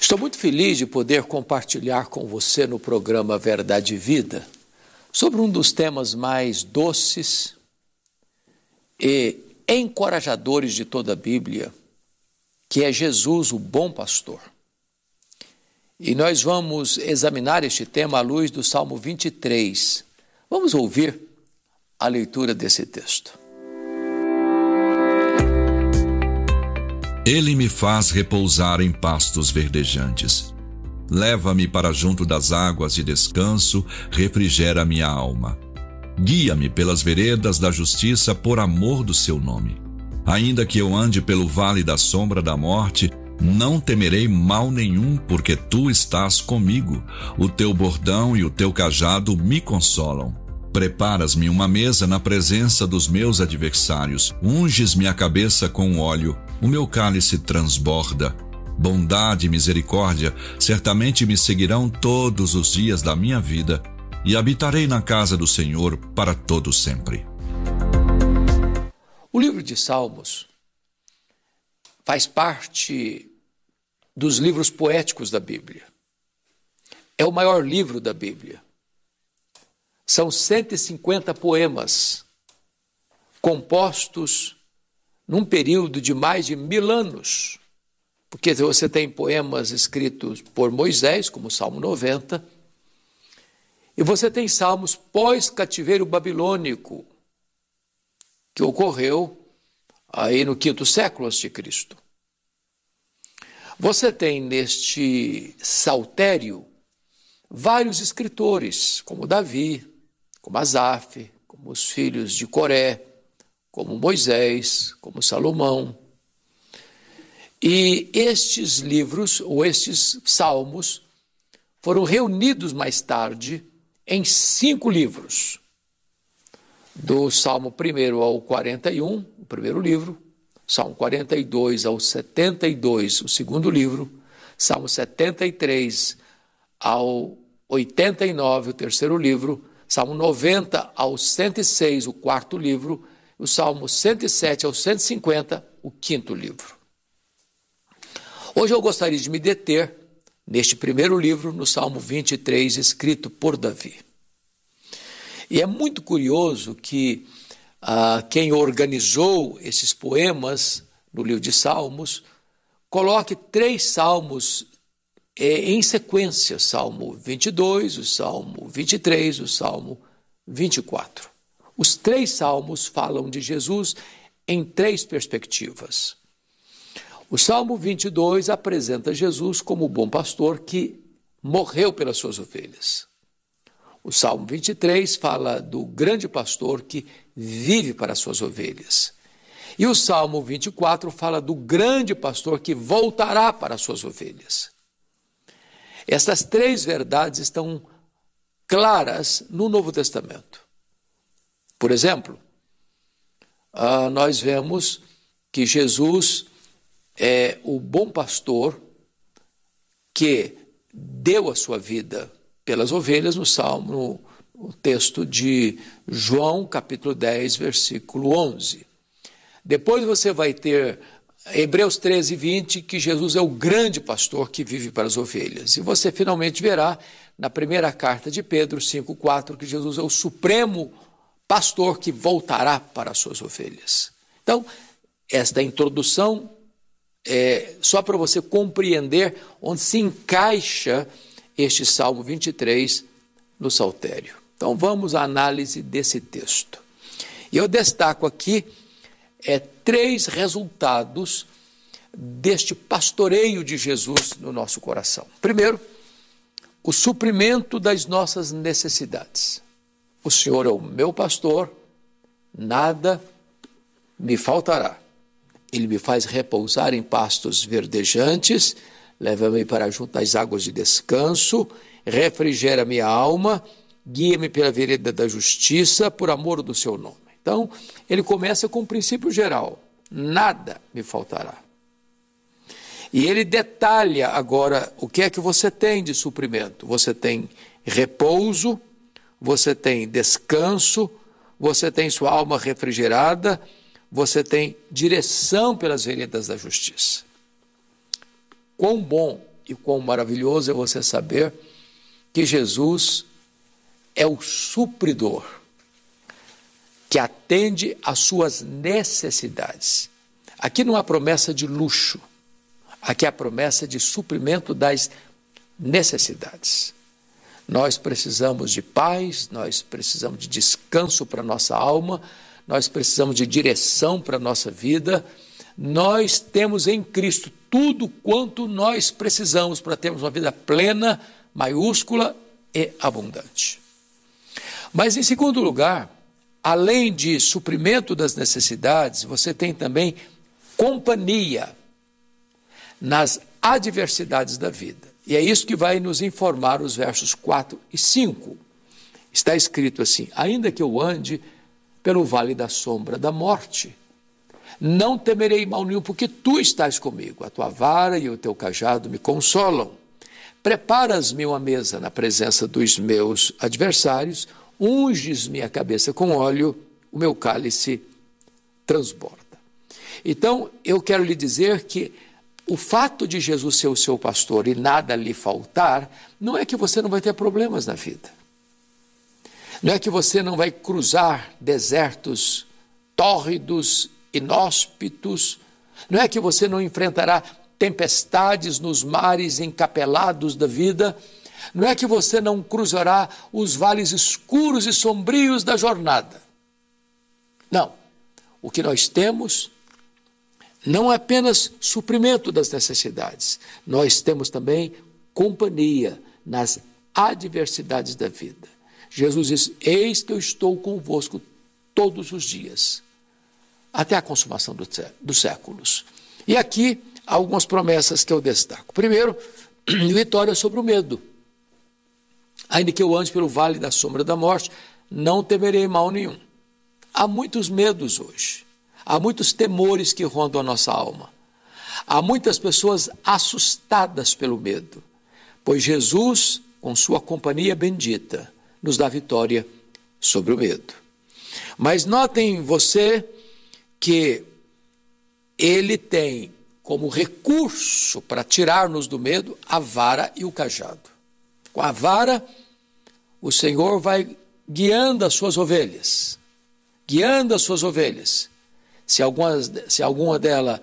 Estou muito feliz de poder compartilhar com você no programa Verdade e Vida sobre um dos temas mais doces e encorajadores de toda a Bíblia, que é Jesus, o bom pastor. E nós vamos examinar este tema à luz do Salmo 23. Vamos ouvir a leitura desse texto. Ele me faz repousar em pastos verdejantes. Leva-me para junto das águas de descanso, refrigera minha alma. Guia-me pelas veredas da justiça por amor do seu nome. Ainda que eu ande pelo vale da sombra da morte, não temerei mal nenhum, porque tu estás comigo. O teu bordão e o teu cajado me consolam. Preparas-me uma mesa na presença dos meus adversários. Unges-me a cabeça com óleo. O meu cálice transborda. Bondade e misericórdia certamente me seguirão todos os dias da minha vida, e habitarei na casa do Senhor para todo sempre. O livro de Salmos faz parte dos livros poéticos da Bíblia. É o maior livro da Bíblia. São 150 poemas compostos num período de mais de 1000 anos, porque você tem poemas escritos por Moisés, como o Salmo 90, e você tem salmos pós-cativeiro babilônico, que ocorreu aí no 5º século a.C. Você tem neste saltério vários escritores, como Davi, como Asaf, como os filhos de Coré, como Moisés, como Salomão. E estes livros, ou estes salmos, foram reunidos mais tarde em 5 livros. Do Salmo 1 ao 41, o primeiro livro, Salmo 42 ao 72, o segundo livro, Salmo 73 ao 89, o terceiro livro, Salmo 90 ao 106, o quarto livro, o Salmo 107 ao 150, o quinto livro. Hoje eu gostaria de me deter neste primeiro livro, no Salmo 23, escrito por Davi. E é muito curioso que quem organizou esses poemas no livro de Salmos coloque 3 salmos em sequência: Salmo 22, o Salmo 23, o Salmo 24. Os 3 salmos falam de Jesus em 3 perspectivas. O Salmo 22 apresenta Jesus como o bom pastor que morreu pelas suas ovelhas. O Salmo 23 fala do grande pastor que vive para as suas ovelhas. E o Salmo 24 fala do grande pastor que voltará para as suas ovelhas. Essas 3 verdades estão claras no Novo Testamento. Por exemplo, nós vemos que Jesus é o bom pastor que deu a sua vida pelas ovelhas, no texto de João, capítulo 10, versículo 11. Depois você vai ter Hebreus 13, 20, que Jesus é o grande pastor que vive para as ovelhas. E você finalmente verá na primeira carta de Pedro 5,4 que Jesus é o supremo pastor que voltará para as suas ovelhas. Então, esta introdução é só para você compreender onde se encaixa este Salmo 23 no saltério. Então, vamos à análise desse texto. E eu destaco aqui 3 resultados deste pastoreio de Jesus no nosso coração. Primeiro, o suprimento das nossas necessidades. O Senhor é o meu pastor, nada me faltará. Ele me faz repousar em pastos verdejantes, leva-me para junto das águas de descanso, refrigera minha alma, guia-me pela vereda da justiça, por amor do seu nome. Então, ele começa com um princípio geral: nada me faltará. E ele detalha agora o que é que você tem de suprimento. Você tem repouso, você tem descanso, você tem sua alma refrigerada, você tem direção pelas veredas da justiça. Quão bom e quão maravilhoso é você saber que Jesus é o supridor, que atende às suas necessidades. Aqui não há promessa de luxo, aqui há promessa de suprimento das necessidades. Nós precisamos de paz, nós precisamos de descanso para a nossa alma, nós precisamos de direção para a nossa vida. Nós temos em Cristo tudo quanto nós precisamos para termos uma vida plena, maiúscula e abundante. Mas, em segundo lugar, além de suprimento das necessidades, você tem também companhia nas adversidades da vida. E é isso que vai nos informar os versos 4 e 5. Está escrito assim: ainda que eu ande pelo vale da sombra da morte, não temerei mal nenhum, porque tu estás comigo. A tua vara e o teu cajado me consolam. Preparas-me uma mesa na presença dos meus adversários, unges-me a cabeça com óleo, o meu cálice transborda. Então, eu quero lhe dizer que o fato de Jesus ser o seu pastor e nada lhe faltar, não é que você não vai ter problemas na vida. Não é que você não vai cruzar desertos tórridos, inóspitos. Não é que você não enfrentará tempestades nos mares encapelados da vida. Não é que você não cruzará os vales escuros e sombrios da jornada. Não. O que nós temos não é apenas suprimento das necessidades, nós temos também companhia nas adversidades da vida. Jesus diz: eis que eu estou convosco todos os dias, até a consumação dos séculos. E aqui há algumas promessas que eu destaco. Primeiro, vitória sobre o medo. Ainda que eu ande pelo vale da sombra da morte, não temerei mal nenhum. Há muitos medos hoje. Há muitos temores que rondam a nossa alma. Há muitas pessoas assustadas pelo medo, pois Jesus, com sua companhia bendita, nos dá vitória sobre o medo. Mas notem você que ele tem como recurso para tirar-nos do medo a vara e o cajado. Com a vara, o Senhor vai guiando as suas ovelhas, guiando as suas ovelhas. Se alguma delas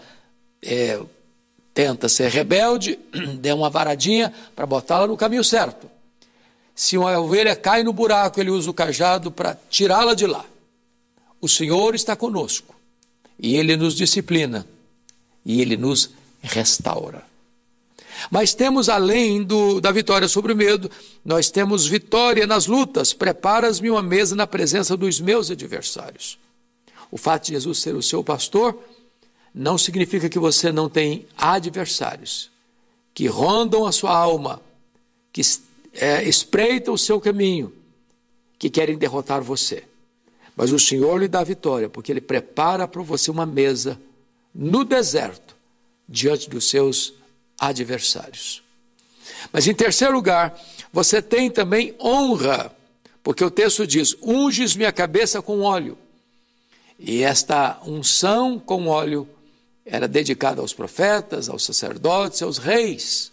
tenta ser rebelde, dê uma varadinha para botá-la no caminho certo. Se uma ovelha cai no buraco, ele usa o cajado para tirá-la de lá. O Senhor está conosco e Ele nos disciplina e Ele nos restaura. Mas temos, além da vitória sobre o medo, nós temos vitória nas lutas. Preparas-me uma mesa na presença dos meus adversários. O fato de Jesus ser o seu pastor não significa que você não tem adversários que rondam a sua alma, que espreitam o seu caminho, que querem derrotar você. Mas o Senhor lhe dá vitória, porque Ele prepara para você uma mesa no deserto, diante dos seus adversários. Mas em terceiro lugar, você tem também honra, porque o texto diz: unges-me a cabeça com óleo. E esta unção com óleo era dedicada aos profetas, aos sacerdotes, aos reis.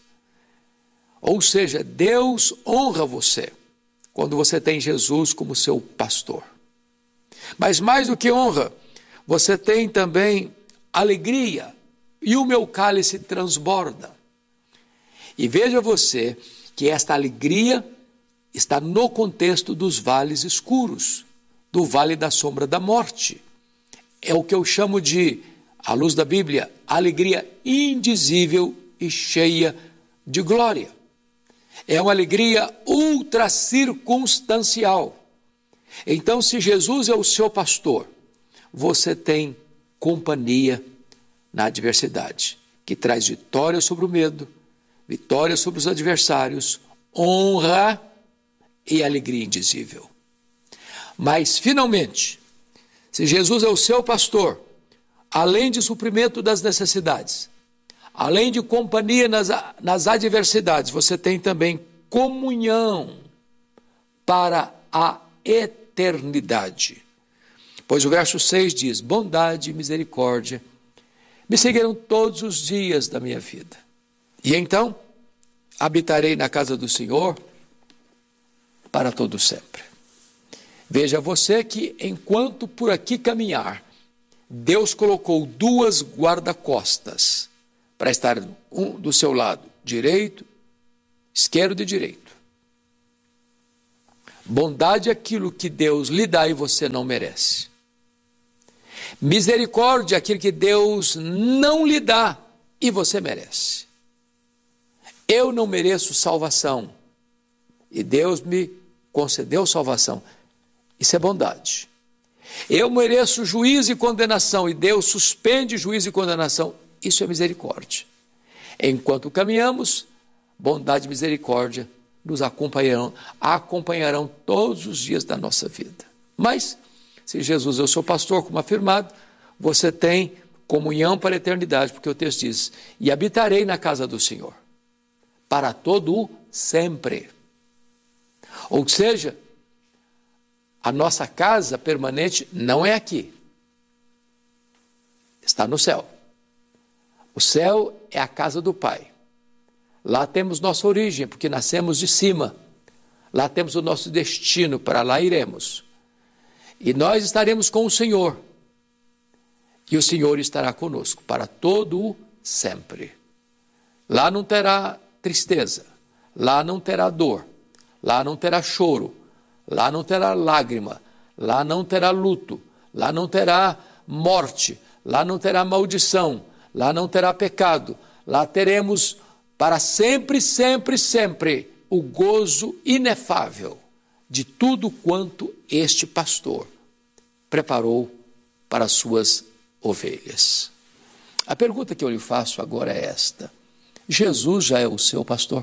Ou seja, Deus honra você quando você tem Jesus como seu pastor. Mas mais do que honra, você tem também alegria, e o meu cálice transborda. E veja você que esta alegria está no contexto dos vales escuros, do vale da sombra da morte. É o que eu chamo de, à luz da Bíblia, alegria indizível e cheia de glória. É uma alegria ultra circunstancial. Então, se Jesus é o seu pastor, você tem companhia na adversidade, que traz vitória sobre o medo, vitória sobre os adversários, honra e alegria indizível. Mas, finalmente, se Jesus é o seu pastor, além de suprimento das necessidades, além de companhia nas adversidades, você tem também comunhão para a eternidade. Pois o verso 6 diz: bondade e misericórdia me seguirão todos os dias da minha vida. E então, habitarei na casa do Senhor para todo sempre. Veja você que, enquanto por aqui caminhar, Deus colocou 2 guarda-costas para estar um do seu lado direito, esquerdo e direito. Bondade é aquilo que Deus lhe dá e você não merece. Misericórdia é aquilo que Deus não lhe dá e você merece. Eu não mereço salvação e Deus me concedeu salvação. Isso é bondade. Eu mereço juízo e condenação e Deus suspende juízo e condenação. Isso é misericórdia. Enquanto caminhamos, bondade e misericórdia nos acompanharão todos os dias da nossa vida. Mas, se Jesus é o seu pastor, como afirmado, você tem comunhão para a eternidade, porque o texto diz, e habitarei na casa do Senhor, para todo o sempre. Ou seja, a nossa casa permanente não é aqui, está no céu. O céu é a casa do Pai. Lá temos nossa origem, porque nascemos de cima. Lá temos o nosso destino, para lá iremos. E nós estaremos com o Senhor. E o Senhor estará conosco para todo o sempre. Lá não terá tristeza, lá não terá dor, lá não terá choro, lá não terá lágrima, lá não terá luto, lá não terá morte, lá não terá maldição, lá não terá pecado, lá teremos para sempre, sempre, sempre o gozo inefável de tudo quanto este pastor preparou para as suas ovelhas. A pergunta que eu lhe faço agora é esta: Jesus já é o seu pastor?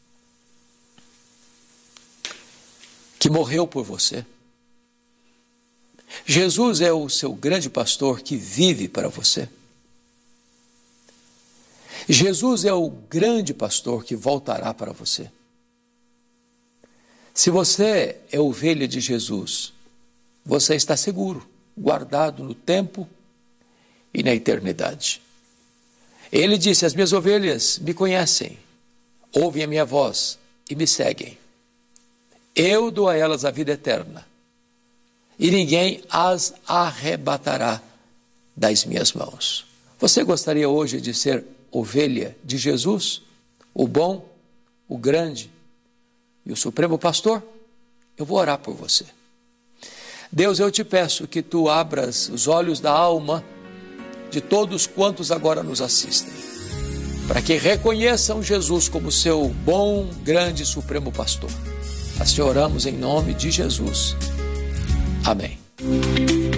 Que morreu por você? Jesus é o seu grande pastor que vive para você? Jesus é o grande pastor que voltará para você? Se você é ovelha de Jesus, você está seguro, guardado no tempo e na eternidade. Ele disse, as minhas ovelhas me conhecem, ouvem a minha voz e me seguem. Eu dou a elas a vida eterna e ninguém as arrebatará das minhas mãos. Você gostaria hoje de ser ovelha de Jesus, o bom, o grande e o supremo pastor? Eu vou orar por você. Deus, eu te peço que tu abras os olhos da alma de todos quantos agora nos assistem, para que reconheçam Jesus como seu bom, grande e supremo pastor. Assim oramos em nome de Jesus. Amém.